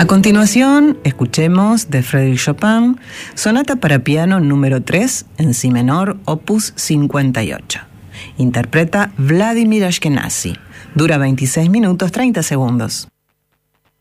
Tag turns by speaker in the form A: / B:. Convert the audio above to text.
A: A continuación, escuchemos de Frédéric Chopin, Sonata para piano número 3 en si menor, opus 58. Interpreta Vladimir Ashkenazy. Dura 26 minutos 30 segundos.